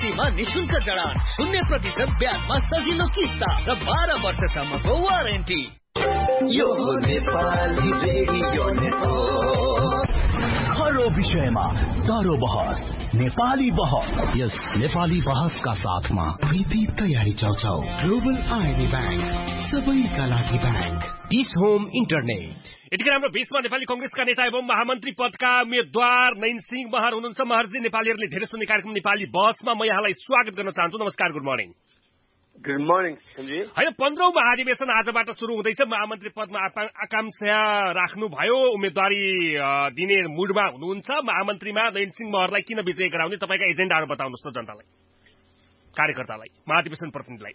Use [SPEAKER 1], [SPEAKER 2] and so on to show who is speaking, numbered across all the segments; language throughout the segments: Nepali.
[SPEAKER 1] एलआईसीमा निशुल्क जडान, 0% ब्याजमा सजिलो किस्ता र 12 वर्षसम्मको वारेन्टी।
[SPEAKER 2] यो नेपाली रेडियो नेटवर्क,
[SPEAKER 3] हर विषयमा तरो बहस, नेपाली बहस।
[SPEAKER 4] यस नेपाली बहसका साथमा प्रीति तयारी चौचौ, ग्लोबल आईबी बैंक, सबैका लागि बैंक,
[SPEAKER 5] डिस होम इन्टरनेट। यतिखेर हाम्रो बीचमा नेपाली कंग्रेसका नेता एवं महामन्त्री पदका उम्मेद्वार नयनसिंह महर हुनुहुन्छ। महरजी, नेपालीहरूले धेरै सुन्ने कार्यक्रम नेपाली बहसमा म यहाँलाई स्वागत गर्न चाहन्छु। नमस्कार, गुड मर्निङ।
[SPEAKER 6] Good morning.
[SPEAKER 5] होइन, 15औं महाधिवेशन आजबाट सुरु हुँदैछ। महामन्त्री पदमा आकांक्षा राख्नुभयो, उम्मेदवारी दिने मुडमा हुनुहुन्छ। महामन्त्रीमा नयनसिंह महरलाई किन विजय गराउने, तपाईँका एजेन्डाहरू बताउनुहोस् त जनतालाई, कार्यकर्तालाई, महाधिवेशन प्रतिनिधिलाई।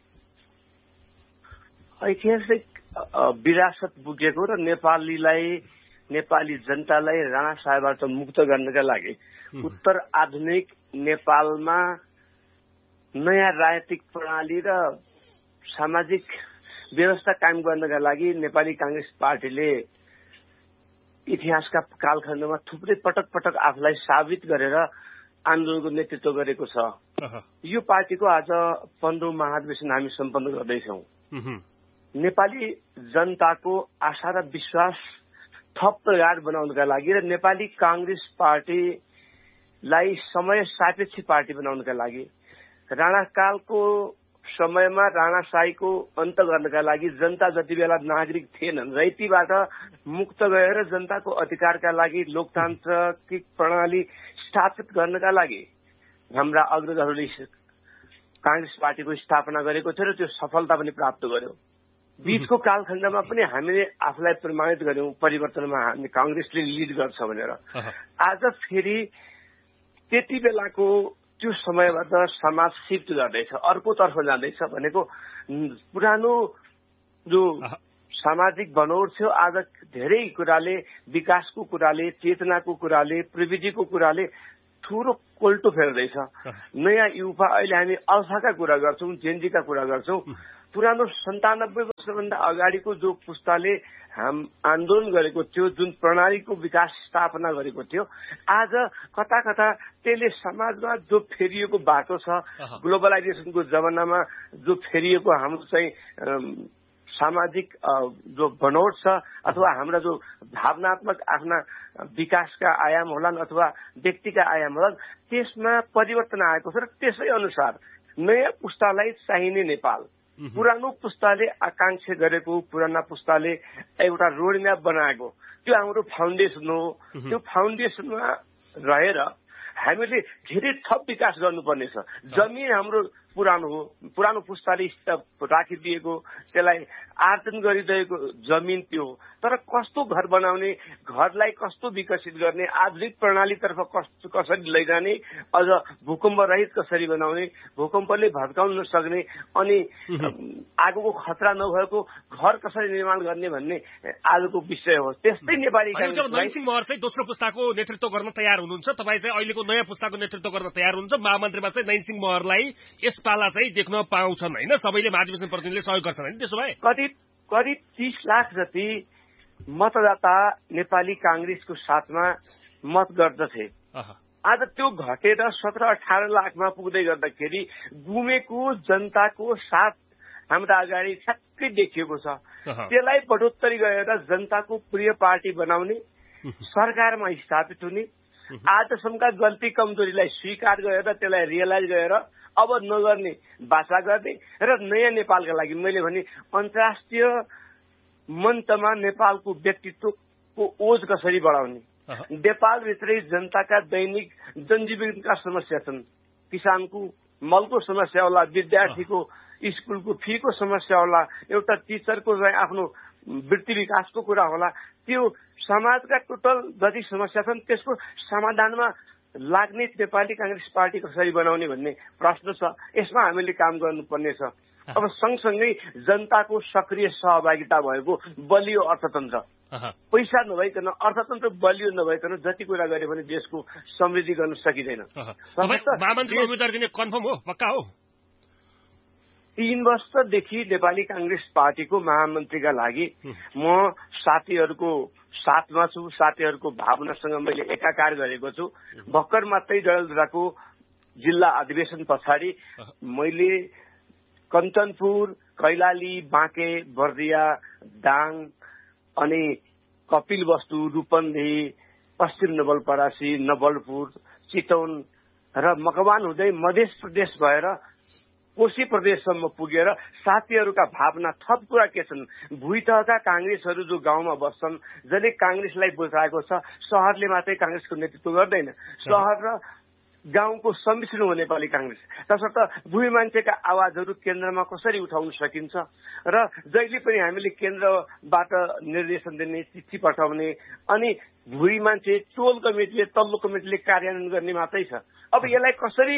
[SPEAKER 6] ऐतिहासिक विरासत बोकेको र नेपाली जनतालाई राणा साहेबबाट मुक्त गर्नका लागि उत्तर आधुनिक नेपालमा नयाँ राजनीतिक प्रणाली र सामाजिक व्यवस्था कायम गर्नका लागि नेपाली कांग्रेस पार्टीले इतिहासका कालखण्डमा थुप्रै पटक आफूलाई साबित गरेर आन्दोलनको नेतृत्व गरेको छ। यो पार्टीको आज 15औं महाधिवेशन हामी सम्पन्न गर्दैछौँ। नेपाली जनताको आशा र विश्वास थप प्रगाढ बनाउनका लागि र नेपाली कांग्रेस पार्टीलाई समय सापेक्ष पार्टी बनाउनका लागि, राणाकालको समयमा राणाशाहीको अन्त गर्नका लागि जनता जति बेला नागरिक थिएनन्, रैतीबाट मुक्त गएर जनताको अधिकारका लागि लोकतान्त्रिक प्रणाली स्थापित गर्नका लागि हाम्रा अग्रजहरूले कांग्रेस पार्टीको स्थापना गरेको थियो र त्यो सफलता पनि प्राप्त गर्यो। बीचको कालखण्डमा पनि हामीले आफूलाई प्रमाणित गर्यौं परिवर्तनमा हामी कांग्रेसले लिड गर्छ भनेर। आज फेरि त्यति बेलाको त्यो समयबाट समाज शिफ्ट गर्दैछ, अर्कोतर्फ जाँदैछ भनेको पुरानो जो सामाजिक बनोट थियो आज धेरै कुराले, विकासको कुराले, चेतनाको कुराले, प्रविधिको कुराले ठूलो कोल्टो फेर्दैछ। नयाँ युवा, अहिले हामी अल्फाका कुरा गर्छौं, जेनजीका कुरा गर्छौं। पुरानो 97 वर्षभन्दा अगाडिको जो पुस्ताले आन्दोलन गरेको थियो, जुन प्रणालीको विकास स्थापना गरेको थियो, आज कता कता त्यसले समाजमा जो फेरिएको बाटो छ, ग्लोबलाइजेसनको जमानामा जो फेरिएको हाम्रो चाहिँ सामाजिक जो बनोट छ अथवा हाम्रा जो भावनात्मक आफ्ना विकासका आयाम होलान् अथवा व्यक्तिका आयाम होलान्, त्यसमा परिवर्तन आएको छ र त्यसै अनुसार नयाँ पुस्तालाई चाहिने नेपाल, पुरानो पुस्ताले आकांक्षा गरेको, पुराना पुस्ताले एउटा रोडम्याप बनाएको, त्यो हाम्रो फाउन्डेसन हो। त्यो फाउन्डेसनमा रहेर हामीले धेरै थप विकास गर्नुपर्ने छ। जमिन हाम्रो पुरानो हो, पुरानो पुस्ताले राखिदिएको, त्यसलाई आर्जन गरिरहेको जमिन त्यो हो। तर कस्तो घर बनाउने, घरलाई कस्तो विकसित गर्ने, आधुनिक प्रणालीतर्फ कसरी लैजाने, अझ भूकम्प रहित कसरी बनाउने, भूकम्पले भत्काउन नसक्ने अनि आगोको खतरा नभएको घर कसरी निर्माण गर्ने भन्ने आजको विषय हो। त्यस्तै नेपाली
[SPEAKER 5] नयनसिंह महर चाहिँ दोस्रो पुस्ताको नेतृत्व गर्न तयार हुनुहुन्छ, तपाईँ चाहिँ अहिलेको नयाँ पुस्ताको नेतृत्व गर्न तयार हुनुहुन्छ। महामन्त्रीमा चाहिँ नयनसिंह महरलाई यसपाला चाहिँ देख्न पाउँछन् होइन, सबैले महाधिवेशन प्रतिनिधिले सहयोग गर्छन् होइन। त्यसो भए
[SPEAKER 6] करिब 30 लाख जति मतदाता नेपाली कांग्रेसको साथमा मत गर्दथे। आज त्यो घटेर 17-18 लाखमा पुग्दै गर्दाखेरि गुमेको जनताको साथ हाम्रा अगाडि ठ्याक्कै देखिएको छ। त्यसलाई बढोत्तरी गरेर जनताको प्रिय पार्टी बनाउने, सरकारमा स्थापित हुने, आजसम्मका गल्ती कमजोरीलाई स्वीकार गरेर त्यसलाई रियलाइज गरेर अब नगर्ने बाचा गर्ने र नयाँ नेपालका लागि मैले भने अन्तर्राष्ट्रिय मञ्चमा नेपालको व्यक्तित्वको ओज कसरी बढाउने, नेपालभित्रै जनताका दैनिक जनजीवनका समस्या छन्, किसानको मलको समस्या होला, विद्यार्थीको स्कुलको फीको समस्या होला, एउटा टिचरको चाहिँ आफ्नो वृत्ति विकासको कुरा होला, त्यो समाजका टोटल जति समस्या छन् त्यसको समाधानमा लाग्ने नेपाली कांग्रेस पार्टी कसरी बनाउने भन्ने प्रश्न छ। यसमा हामीले काम गर्नुपर्ने छ। अब सँगसँगै जनताको सक्रिय सहभागिता भएको बलियो अर्थतन्त्र, पैसा नभइकन, अर्थतन्त्र बलियो नभइकन जति कुरा गरे पनि देशको समृद्धि गर्न सकिँदैन।
[SPEAKER 5] महामन्त्रीको उम्मेदवारी दिने कन्फर्म हो, पक्का हो?
[SPEAKER 6] 3 वर्षदेखि नेपाली कांग्रेस पार्टीको महामन्त्रीका लागि म साथीहरूको साथमा छु, साथीहरूको भावनासँग मैले एकाकार गरेको छु। भर्खर मात्रै डडेलधुराको जिल्ला अधिवेशन पछाडि मैले कञ्चनपुर, कैलाली, बाँके, बर्दिया, दाङ अनि कपिलवस्तु, रूपन्देही, पश्चिम नवलपरासी, नवलपुर, चितवन र मकवान हुँदै मध्य प्रदेश भएर कोशी प्रदेशसम्म पुगेर साथीहरूका भावना थप कुरा के छन्। भुइँतहका कांग्रेसहरू जो गाउँमा बस्छन्, जसले कांग्रेसलाई बुझाएको छ, शहरले मात्रै कांग्रेसको नेतृत्व गर्दैन, शहर र गाउँको सम्मिश्रण हो नेपाली कांग्रेस। तसर्थ भुइँ मान्छेका आवाजहरू केन्द्रमा कसरी उठाउन सकिन्छ र जहिले पनि हामीले केन्द्रबाट निर्देशन दिने, चिठी पठाउने अनि भुइँ मान्छे टोल कमिटीले, तल्लो कमिटीले कार्यान्वयन गर्ने मात्रै छ। अब यसलाई कसरी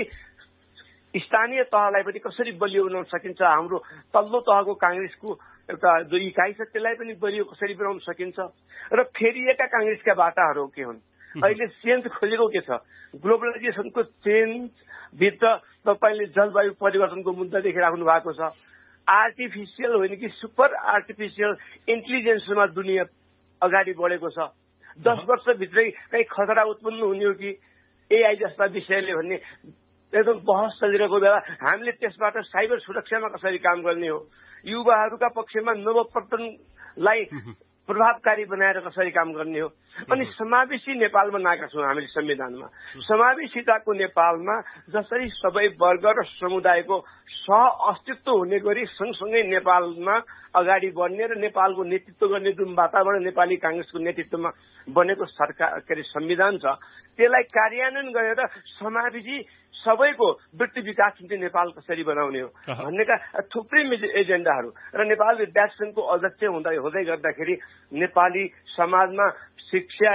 [SPEAKER 6] स्थानीय तहलाई पनि कसरी बलियो बनाउन सकिन्छ, हाम्रो तल्लो तहको कांग्रेसको एउटा जो इकाइ छ त्यसलाई पनि बलियो कसरी बनाउन सकिन्छ र फेरिएका कांग्रेसका बाटाहरू के हुन्। अहिले चेन्ज खोजेको के छ, ग्लोबलाइजेसनको चेन्ज भित्र तपाईँले जलवायु परिवर्तनको मुद्दा देखिराख्नु भएको छ। आर्टिफिसियल होइन कि सुपर आर्टिफिसियल इन्टेलिजेन्समा दुनियाँ अगाडि बढेको छ। 10 वर्षभित्रै कहीँ खतरा उत्पन्न हुने हो कि एआई जस्ता विषयले भन्ने एकदम बहस चलिरहेको बेला हामीले त्यसबाट साइबर सुरक्षामा कसरी काम गर्ने हो, युवाहरूका पक्षमा नवप्रवर्तनलाई प्रभावकारी बनाएर कसरी काम गर्ने हो। अनि समावेशी नेपालमा नाका छौँ हामीले संविधानमा। समावेशिताको नेपालमा जसरी सबै वर्ग र समुदायको सह अस्तित्व हुने गरी सँगसँगै नेपालमा अगाडि बढ्ने र नेपालको नेतृत्व गर्ने जुन वातावरण नेपाली कांग्रेसको नेतृत्वमा बनेको सरकार संविधान छ, त्यसलाई कार्यान्वयन गरेर समावेशी सबैको वृत्ति विकास निम्ति नेपाल कसरी बनाउने हो भन्नेका थुप्रै एजेन्डाहरू र नेपाल विद्यार्थी संघको अध्यक्ष हुँदै गर्दाखेरि नेपाली समाजमा शिक्षा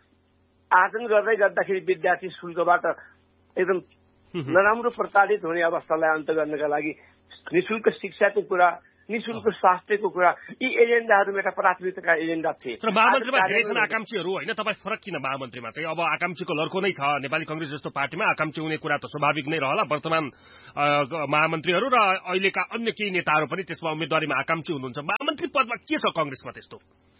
[SPEAKER 6] आर्जन गर्दै गर्दाखेरि विद्यार्थी शुल्कबाट एकदम नराम्रो प्रताडित हुने अवस्थालाई अन्त गर्नका लागि निःशुल्क शिक्षाको कुरा, निःशुल्क स्वास्थ्यको कुरा, यी एजेन्डाहरू मेरा प्राथमिकताका एजेन्डा थिए।
[SPEAKER 5] तर महामन्त्रीमा धेरै छन् आकांक्षीहरू होइन, तपाईँ फरक किन महामन्त्रीमा चाहिँ? अब आकांक्षीको लर्को नै छ नेपाली कांग्रेस जस्तो पार्टीमा, आकांक्षी हुने कुरा त स्वाभाविक नै रहला। वर्तमान महामन्त्रीहरू र अहिलेका अन्य केही नेताहरू पनि त्यसमा उम्मेदवारीमा आकांक्षी हुनुहुन्छ। महामन्त्री पदमा के छ कांग्रेसमा त्यस्तो?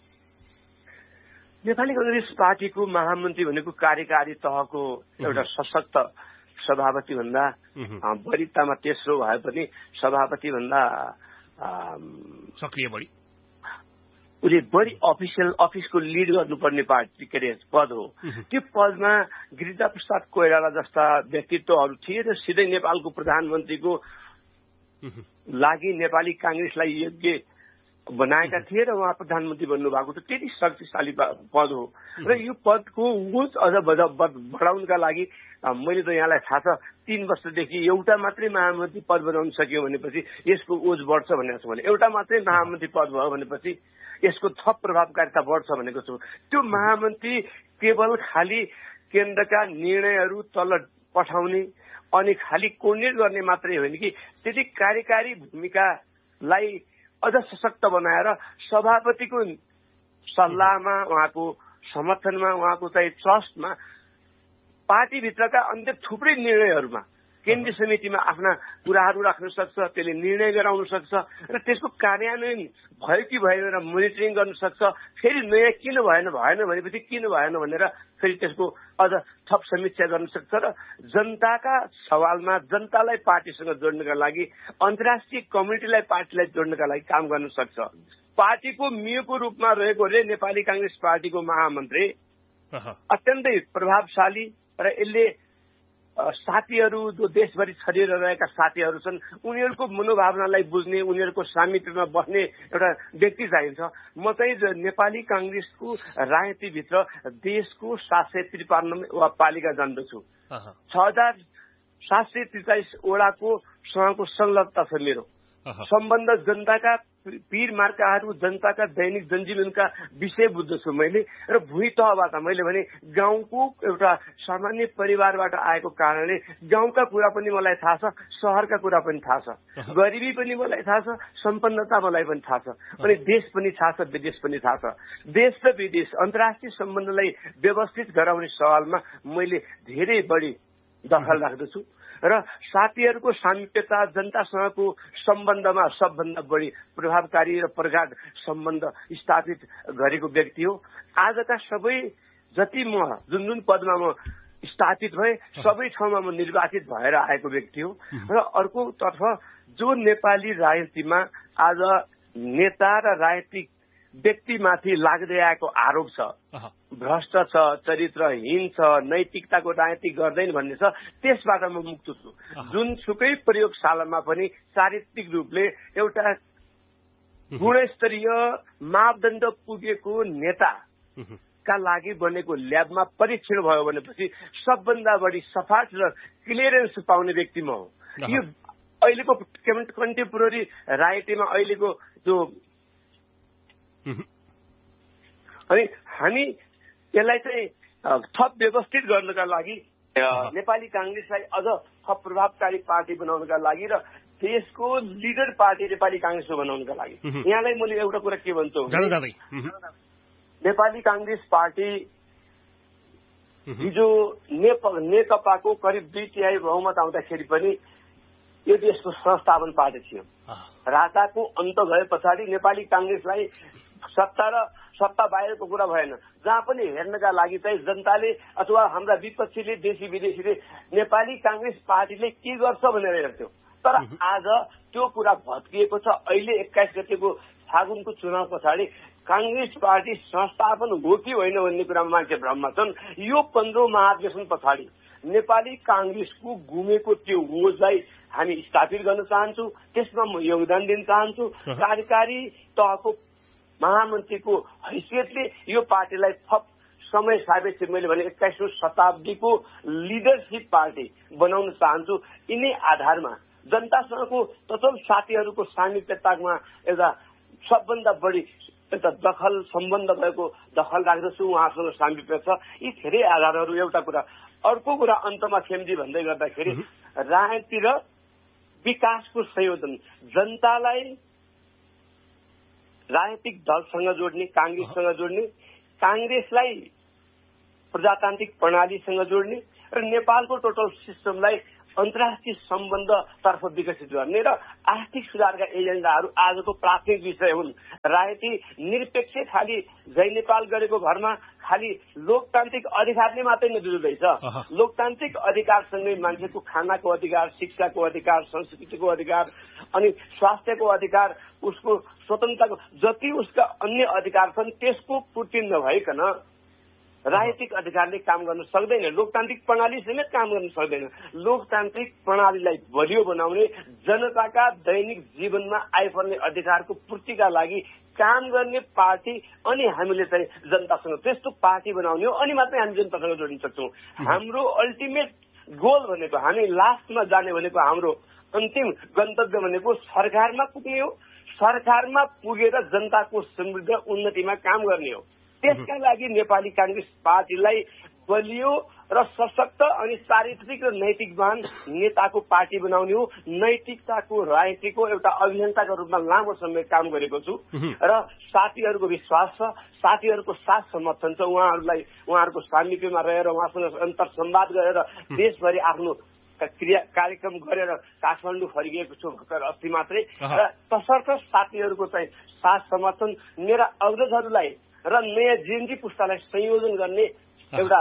[SPEAKER 6] नेपाली कांग्रेस पार्टीको महामन्त्री भनेको कार्यकारी तहको एउटा सशक्त सभापति भन्दा वरिष्ठतामा तेस्रो भए पनि सभापति भन्दा
[SPEAKER 5] सक्रिय बढी
[SPEAKER 6] उसले बढी अफिसको लिड गर्नुपर्ने पार्टी के अरे पद हो। त्यो पदमा गिरिजा प्रसाद कोइराला जस्ता व्यक्तित्वहरू थिए र सिधै नेपालको प्रधानमन्त्रीको लागि नेपाली कांग्रेसलाई योग्य बनाएका थिए र उहाँ प्रधानमन्त्री बन्नु भएको थियो। त्यति शक्तिशाली पद हो र यो पदको ओज अझ बढाउनका लागि मैले त यहाँलाई थाहा छ 3 वर्षदेखि एउटा मात्रै महामन्त्री पद बनाउन सक्यो भनेपछि यसको ओज बढ्छ भनेको छु। भने एउटा मात्रै महामन्त्री पद भयो भनेपछि यसको थप प्रभावकारिता बढ्छ भनेको छु। त्यो महामन्त्री केवल खाली केन्द्रका निर्णयहरू तल पठाउने अनि खाली कोर्डिनेट गर्ने मात्रै होइन कि त्यति कार्यकारी भूमिकालाई अझ सशक्त बनाएर सभापतिको सल्लाहमा, उहाँको समर्थनमा, उहाँको चाहिँ ट्रस्टमा पार्टीभित्रका अन्य थुप्रै निर्णयहरूमा केन्द्रीय समितिमा आफ्ना कुराहरू राख्न सक्छ, त्यसले निर्णय गराउन सक्छ र त्यसको कार्यान्वयन भयो कि भएन र मोनिटरिङ गर्न सक्छ। फेरि नयाँ किन भएन भनेपछि किन भएन भनेर फेरि त्यसको अझ थप समीक्षा गर्न सक्छ र जनताका सवालमा जनतालाई पार्टीसँग जोड्नका लागि, अन्तर्राष्ट्रिय कम्युनिटीलाई पार्टीलाई जोड्नका लागि काम गर्न सक्छ। पार्टीको मियोको रूपमा रहेकोले नेपाली कांग्रेस पार्टीको महामन्त्री अत्यन्तै प्रभावशाली र यसले साथीहरू जो देशभरि छरिएर रहेका साथीहरू छन् उनीहरूको मनोभावनालाई बुझ्ने, उनीहरूको सामिप्यमा बस्ने एउटा व्यक्ति चाहिन्छ। म चाहिँ नेपाली कांग्रेसको राजनीतिभित्र देशको 753 पालिका जान्दछु। 6743 वडाको सँगको संलग्नता छ मेरो। सम्बन्ध जनताका पीर मार्काहरू, जनताका दैनिक जनजीवनका विषय बुझ्दछु मैले र भुइँ तहबाट मैले भने गाउँको एउटा सामान्य परिवारबाट आएको कारणले गाउँका कुरा पनि मलाई थाहा छ, शहरका कुरा पनि थाहा छ, गरिबी पनि मलाई थाहा छ, सम्पन्नता मलाई पनि थाहा छ, अनि देश पनि थाहा छ, विदेश पनि थाहा छ। देश र विदेश अन्तर्राष्ट्रिय सम्बन्धलाई व्यवस्थित गराउने सवालमा मैले धेरै बढी दखल राख्दछु र साथीहरूको सामिप्यता, जनतासँगको सम्बन्धमा सबभन्दा बढी प्रभावकारी र प्रगाढ सम्बन्ध स्थापित गरेको व्यक्ति हो। आजका सबै जति म जुन पदमा म स्थापित भए, सबै ठाउँमा म निर्वाचित भएर आएको व्यक्ति हो। र अर्कोतर्फ जो नेपाली राजनीतिमा आज नेता र राजनीतिक व्यक्तिमाथि लाग्दै आएको आरोप छ, भ्रष्ट छ, चरित्रहीन छ, नैतिकताको राजनीति गर्दैन भन्ने छ, त्यसबाट म मुक्त छु। जुनसुकै प्रयोगशालामा पनि चारित्रिक रूपले एउटा गुणस्तरीय मापदण्ड पुगेको नेताका लागि बनेको ल्याबमा परीक्षण भयो भनेपछि सबभन्दा बढी सफाट र क्लियरेन्स पाउने व्यक्ति म हो। यो अहिलेको कन्टेम्पोरेरी राजनीतिमा अहिलेको जो अनि हामी यसलाई चाहिँ थप व्यवस्थित गर्नका लागि नेपाली कांग्रेसलाई अझ थप प्रभावकारी पार्टी बनाउनका लागि र देशको लिडर पार्टी नेपाली कांग्रेस बनाउनका लागि यहाँलाई मैले एउटा कुरा के भन्छु, नेपाली कांग्रेस पार्टी हिजो नेकपाको करिब 2/3 बहुमत आउँदाखेरि पनि यो देशको संस्थापन पार्टी थियो। राताको अन्त भए पछाडि नेपाली कांग्रेसलाई सत्ता बाहिरको कुरा भएन। जहाँ पनि हेर्नका लागि चाहिँ जनताले अथवा हाम्रा विपक्षीले देशी विदेशीले नेपाली कांग्रेस पार्टीले के गर्छ भनेर हेर्थ्यो। तर आज त्यो कुरा भत्किएको छ। अहिले 21 गतेको फागुनको चुनाव पछाडि कांग्रेस पार्टी संस्थापन हो कि होइन भन्ने कुरामा मान्छे भ्रममा छन्। यो 15औं महाधिवेशन पछाडि नेपाली कांग्रेसको गुमेको त्यो ओजलाई हामी स्थापित गर्न चाहन्छौँ। त्यसमा म योगदान दिन चाहन्छु। कार्यकारी तहको महामन्त्रीको हैसियतले यो पार्टीलाई थप समय सापेक्ष मैले भने 21औं शताब्दीको लिडरशिप पार्टी बनाउन चाहन्छु। यिनै आधारमा जनतासँगको तथापि साथीहरूको सामिप्यतामा एउटा सबभन्दा बढी एउटा दखल सम्बन्ध भएको दखल राख्दछु, उहाँसँग सामिप्य छ। यी धेरै आधारहरू। एउटा कुरा, अर्को कुरा अन्तमा खेमजी भन्दै गर्दाखेरि राजनीति र विकासको संयोजन, जनतालाई राजनीतिक दलसँग जोड्ने, कांग्रेससँग जोड्ने, कांग्रेसलाई प्रजातान्त्रिक प्रणालीसँग जोड्ने र नेपालको टोटल सिस्टमलाई अन्तर्राष्ट्रिय सम्बन्धतर्फ विकसित गर्ने र आर्थिक सुधारका एजेन्डाहरू आजको प्राथमिक विषय हुन्। राजनीति निरपेक्ष खालि जय नेपाल गरेको घरमा खालि लोकतान्त्रिक अधिकारले मात्रै नजुल्दैछ। लोकतान्त्रिक अधिकारसँगै मान्छेको खानाको अधिकार, शिक्षाको अधिकार, संस्कृतिको अधिकार अनि स्वास्थ्यको अधिकार, उसको स्वतन्त्रताको जति उसका अन्य अधिकार छन् त्यसको पूर्ति नभइकन राजनीतिक अधिकारले काम गर्न सक्दैन। लोकतान्त्रिक प्रणाली समेत काम गर्न सक्दैन। लोकतान्त्रिक प्रणालीलाई बलियो बनाउने, जनताका दैनिक जीवनमा आइपर्ने अधिकारको पूर्तिका लागि काम गर्ने पार्टी अनि हामीले चाहिँ जनतासँग त्यस्तो पार्टी बनाउने हो। अनि मात्रै हामी जनतासँग जोड्न सक्छौँ। हाम्रो अल्टिमेट गोल भनेको, हामी लास्टमा जाने भनेको, हाम्रो अन्तिम गन्तव्य भनेको सरकारमा पुग्ने हो। सरकारमा पुगेर जनताको समृद्ध उन्नतिमा काम गर्ने हो। त्यसका लागि नेपाली कांग्रेस पार्टीलाई बलियो र सशक्त अनि चारित्रिक र नैतिकवान नेताको पार्टी बनाउने हो। नैतिकताको राजनीतिको एउटा अभियन्ताको रूपमा लामो समय काम गरेको छु र साथीहरूको विश्वास छ, साथीहरूको साथ समर्थन छ। उहाँहरूको सामिप्यमा रहेर उहाँसँग अन्तर संवाद गरेर देशभरि आफ्नो कार्यक्रम गरेर काठमाडौँ फर्किएको छु भर्खर अस्ति मात्रै। र तसर्थ साथीहरूको चाहिँ साथ समर्थन, मेरा अग्रजहरूलाई र नयाँ जेएनजी पुस्तालाई संयोजन गर्ने एउटा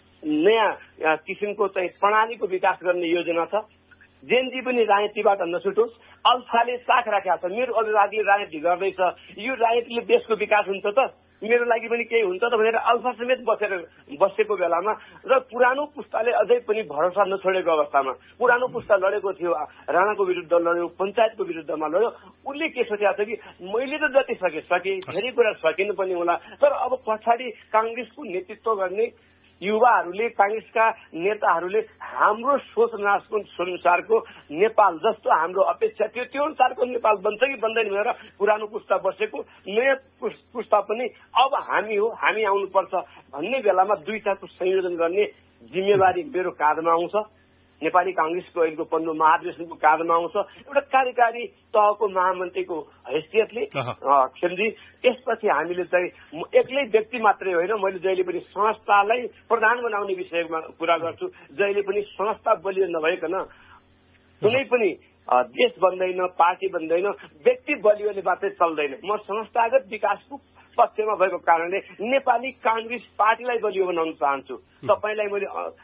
[SPEAKER 6] नयाँ किसिमको चाहिँ प्रणालीको विकास गर्ने योजना छ। जेएनजी पनि राजनीतिबाट नछुटोस्। अल्फाले साख राखेको छ। मेरो अभिभावकले राजनीति गर्दैछ, यो राजनीतिले देशको विकास हुन्छ त, मेरो लागि पनि केही हुन्छ त भनेर अल्फा समेत बसेको बेलामा र पुरानो पुस्ताले अझै पनि भरोसा नछोडेको अवस्थामा, पुरानो पुस्ता लडेको थियो, राणाको विरुद्ध लड्यो, पञ्चायतको विरुद्धमा लड्यो। उसले के सोचेको छ कि मैले त जति सके धेरै कुरा सकिनु पनि होला, तर अब पछाडि कांग्रेसको नेतृत्व गर्ने युवाहरूले, कांग्रेसका नेताहरूले हाम्रो सोच अनुसारको नेपाल जस्तो हाम्रो अपेक्षा थियो त्यो अनुसारको नेपाल बन्छ कि बन्दैन भनेर पुरानो पुस्ता बसेको, नयाँ पुस्ता पनि अब हामी हो, हामी आउनुपर्छ भन्ने बेलामा दुईटाको संयोजन गर्ने जिम्मेवारी मेरो काँधमा आउँछ। नेपाली कांग्रेसको अहिलेको 15औं महाधिवेशनको काँधमा आउँछ एउटा कार्यकारी तहको महामन्त्रीको हैसियतले। खेमजी, त्यसपछि हामीले चाहिँ एक्लै व्यक्ति मात्रै होइन, मैले जहिले पनि संस्थालाई प्रधान बनाउने विषयमा कुरा गर्छु। जहिले पनि संस्था बलियो नभइकन कुनै पनि देश बन्दैन, पार्टी बन्दैन, व्यक्ति बलियोले मात्रै चल्दैन। म संस्थागत विकासको पक्षमा भएको कारणले नेपाली कांग्रेस पार्टीलाई बलियो बनाउन चाहन्छु। तपाईलाई मैले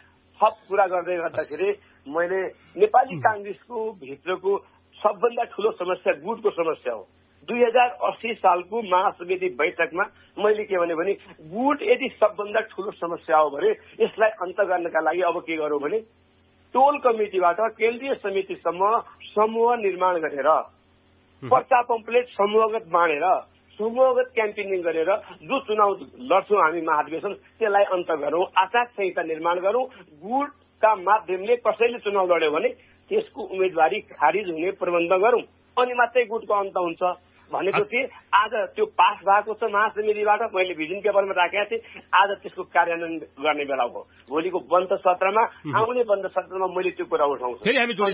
[SPEAKER 6] थप कुरा गर्दै गर्दाखेरि मैले नेपाली कांग्रेसको भित्रको सबभन्दा ठूलो समस्या गुटको समस्या हो। 2080 सालको महासमिति बैठकमा मैले के भने गुट यदि सबभन्दा ठूलो समस्या हो भने यसलाई अन्त गर्नका लागि अब के गरौं भने टोल कमिटीबाट केन्द्रीय समितिसम्म समूह निर्माण गरेर पर्चा पम्पलेट समूहगत बाँडेर समूहगत क्याम्पेनिङ गरेर जो चुनाव लड्छौं हामी महाधिवेशन त्यसलाई अन्त गरौं, आचार संहिता निर्माण गरौं। गुटका माध्यमले कसैले चुनाव लड्यो भने त्यसको उम्मेदवारी खारिज हुने प्रबन्ध गरौं, अनि मात्रै गुटको अन्त हुन्छ भनेको थिए। आज त्यो पास भएको छ महासमितिबाट, मैले भिजन पेपरमा राखेका थिएँ। आज त्यसको कार्यान्वयन गर्ने बेला हो। भोलिको बन्द सत्रमा आउने बन्द सत्रमा मैले त्यो कुरा उठाउँछु।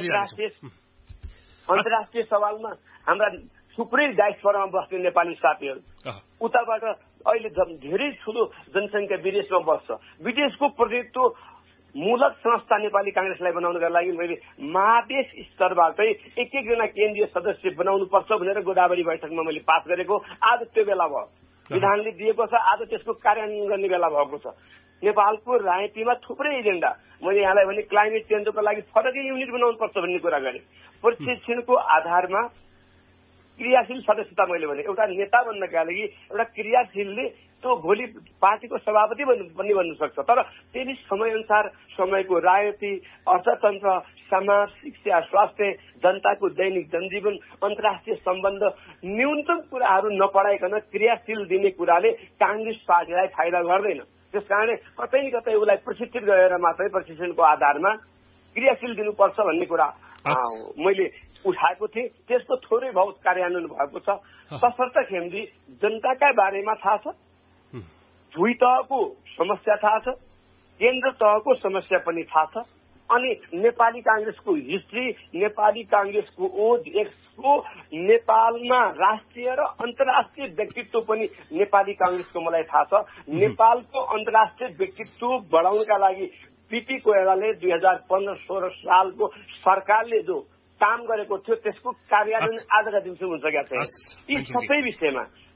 [SPEAKER 6] अन्तर्राष्ट्रिय सवालमा हाम्रा थुप्रै डायस्पोरामा बस्ने नेपाली साथीहरू उताबाट अहिले धेरै ठूलो जनसंख्या विदेशमा बस्छ। विदेशको प्रतिनिधित्व मूलक संस्था नेपाली कांग्रेसलाई बनाउनका लागि मैले महादेश स्तरबाटै एक एकजना केन्द्रीय सदस्य बनाउनु पर्छ भनेर गोदावरी बैठकमा मैले पास गरेको। आज त्यो बेला भयो, विधानले दिएको छ, आज त्यसको कार्यान्वयन गर्ने बेला भएको छ। नेपालको राजनीतिमा थुप्रै एजेन्डा, मैले यहाँलाई भने क्लाइमेट चेन्जको लागि फरकै युनिट बनाउनु पर्छ भन्ने कुरा गरे। प्रशिक्षणको आधारमा क्रियाशील सदस्यता मैले भने एउटा नेता बन्नका लागि एउटा क्रियाशीलले त्यो भोलि पार्टीको सभापति पनि बन्न सक्छ। तर त्यही समयअनुसार समयको राजनीति, अर्थतन्त्र, समाज, शिक्षा, स्वास्थ्य, जनताको दैनिक जनजीवन, अन्तर्राष्ट्रिय सम्बन्ध न्यूनतम कुराहरू नपढाइकन क्रियाशील दिने कुराले कांग्रेस पार्टीलाई फाइदा गर्दैन। त्यसकारण कतै न कतै उसलाई प्रशिक्षित गरेर मात्रै प्रशिक्षणको आधारमा क्रियाशील दिनुपर्छ भन्ने कुरा मैले उठाएको थिएँ। त्यसको थोरै बहुत कार्यान्वयन भएको छ। तसर्थ खेम्दी जनताका बारेमा थाहा छ, भुइँ तहको समस्या थाहा छ, केन्द्र तहको समस्या पनि थाहा छ, अनि नेपाली कांग्रेसको हिस्ट्री, नेपाली कांग्रेसको ओज एक्सको नेपालमा राष्ट्रिय र अन्तर्राष्ट्रिय व्यक्तित्व पनि नेपाली कांग्रेसको मलाई थाहा छ। नेपालको अन्तर्राष्ट्रिय व्यक्तित्व बढाउनका लागि पीपी कोइरालाले 2015-16 सालको सरकारले जो काम गरेको थियो त्यसको कार्यान्वयन आजका दिनसम्म हुन सकेका छैन। यी सबै विषयमा